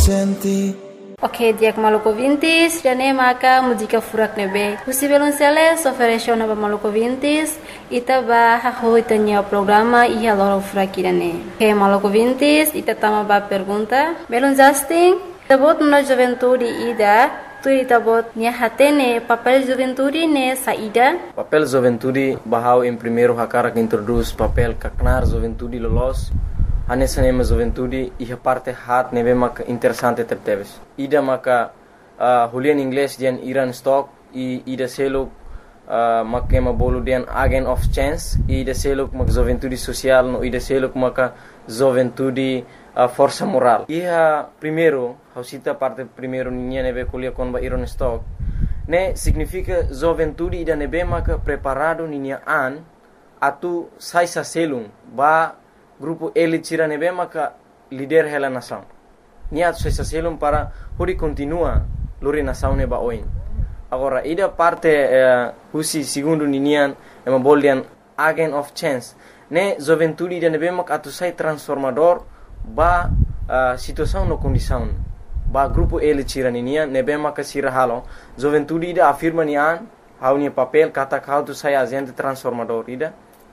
senti. Ok, diak Maluku Vintis, dane maka muzika furak nebe. Husi belum sele, soferesyon na Maluku Vintis, ita ba haho itanya programa iya loro furak irane. Ok, Maluku Vintis, ita tama ba pergunta. Belum Justin, tabot na juventude ida, tu ita bot nia hatene papel juventude ne saida. Papel juventude bahau em primeiro hakara que introduz papel kaknar juventude lolos. Anessa nema juventude iha parte hat nebe mak interessante tepteves. Ida maka hulian inglês dian Iran stock e ida selo makema bolu dian agent of chance e ida selo mak juventude social no ida selo maka juventude força moral. Iha primeiro hausita parte primeiro ninha nebe kulia kon ba Iran stock ne significa juventude ida nebe maka preparado ninha an atu sai sa selung ba grupo ele tira nebe maka líder hela nação. Niat sai sa selung para hori continua lori nação neba oin. Agora ida parte husi segundo ninian ema boldian agent of chance. Ne juventude ida nebe maka atu sai transformador ba situação no condição. Ba grupo ele tira ninian nebe maka sira halo. Juventude ida afirma nian haunia papel kata kau tu sai agente transformador ida.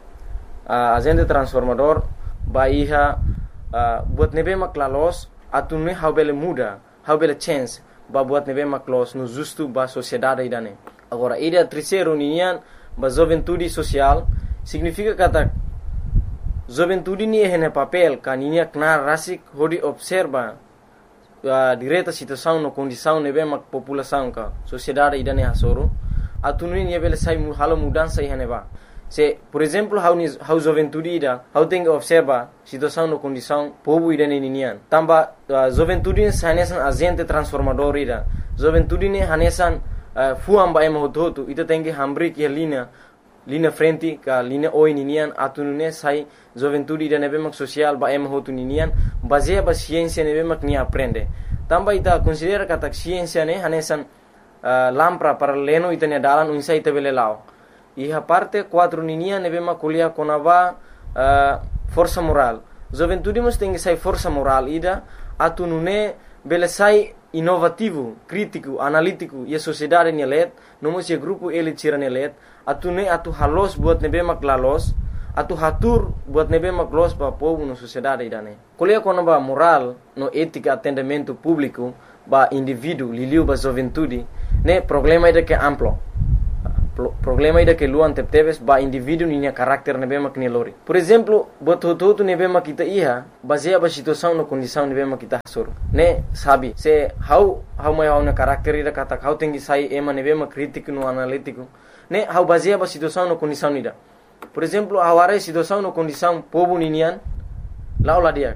Agente transformador ba iha buat nebe mak lalos atune how bele muda how bele chance ba buat nebe mak los no justo ba sociedade idane. Agora ida terceiro nian ba juventude social significa kata juventude ni hene papel kaninia knar rasik hodi observa direta situação no condição nebe mak população ka sociedade idane hasoro atune ni bele sai halo mudança ihane ba. Se, por exemplo, how juventude ida, how tem que observa situação no condição povo ida ninian. Tamba juventude hanesan agente transformador ida. Juventude ne hanesan fuam ba ema hotu ita tem que hambri que linha frente ka linha oi ninian atunune sai juventude ida nebe mak social ba ema hotu ninian baseia ba ciência nebe mak ni aprende. Tamba ita considera kata ciência ne hanesan lampra para leno ita ne dalan unsa ita bele lao. Iha parte 4 ninia nebe makulia konava força moral. Juventude mas tem que sai força moral ida atunune bele sai inovativo, crítico, analítico e a sociedade nelet, nomos e grupo ele tira nelet, atune atu halos buat nebe maklalos, atu hatur buat nebe maklos pa povo no sociedade idane. Kulia konava moral no ética atendimento público ba indivíduo liliu ba juventude, ne problema ida que amplo. Problema ida que luan tepteves ba indivíduo ninya karakter nebe mak nelori. Por exemplo, bototo nebe mak kita iha baseia ba situação no condição nebe mak kita sur. Ne sabi se how mai na karakter ida kata how tengi sai ema nebe mak crítico no analítico. Ne how baseia ba situação no condição ida. Por exemplo, how are situação no condição povo ninyan laula dia